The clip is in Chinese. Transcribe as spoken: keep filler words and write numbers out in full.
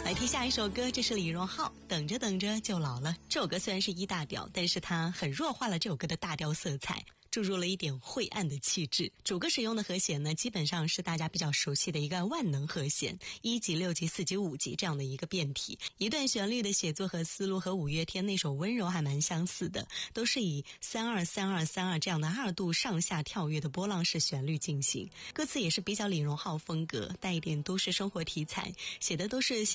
来听下一首歌，这是李荣浩，等着等着就老了。这首歌虽然是一大调，但是它很弱化了这首歌的大调色彩，注入了一点晦暗的气质。主歌使用的和弦呢，基本上是大家比较熟悉的一个万能和弦，一级、六级、四级、五级这样的一个变体。一段旋律的写作和思路和五月天那首温柔还蛮相似的，都是以三二三二三二这样的二度上下跳跃的波浪式旋律进行。歌词也是比较李荣浩风格，带一点都市生活题材，写的都是